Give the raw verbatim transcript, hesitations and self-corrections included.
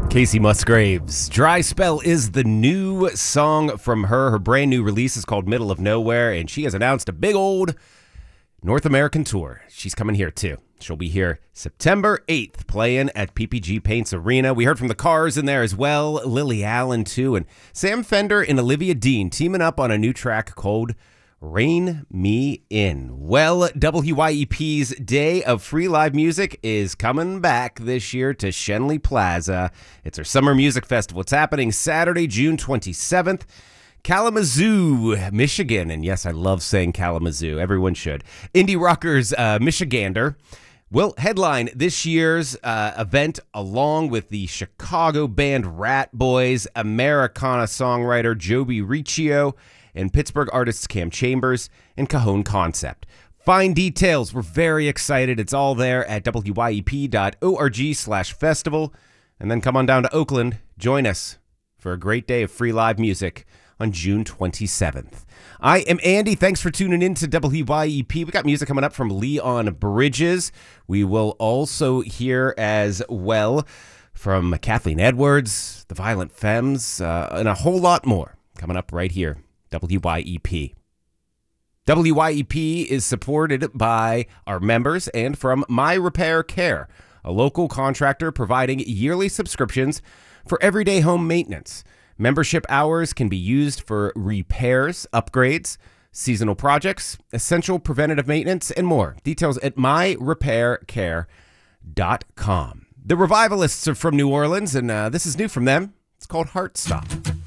Casey Musgraves. Dry Spell is the new song from her. Her brand new release is called Middle of Nowhere, and she has announced a big old North American tour. She's coming here too. She'll be here September eighth, playing at P P G Paints Arena. We heard from the Cars in there as well, Lily Allen too, and Sam Fender and Olivia Dean teaming up on a new track called Rein Me In. Well, W Y E P's Day of Free Live Music is coming back this year to Schenley Plaza. It's our summer music festival. It's happening Saturday, June twenty-seventh. Kalamazoo, Michigan. And yes, I love saying Kalamazoo. Everyone should. Indie rockers uh, Michigander will headline this year's uh, event along with the Chicago band Rat Boys, Americana songwriter Joby Riccio, and Pittsburgh artists Cam Chambers and Cajon Concept. Find details. We're very excited. It's all there at W Y E P dot org slash festival. And then come on down to Oakland. Join us for a great day of free live music on June twenty-seventh. I am Andy. Thanks for tuning in to W Y E P. We got music coming up from Leon Bridges. We will also hear as well from Kathleen Edwards, the Violent Femmes, uh, and a whole lot more coming up right here. W Y E P. W Y E P is supported by our members and from My Repair Care, a local contractor providing yearly subscriptions for everyday home maintenance. Membership hours can be used for repairs, upgrades, seasonal projects, essential preventative maintenance, and more. Details at my repair care dot com. The Revivalists are from New Orleans, and uh, this is new from them. It's called Heart Stop.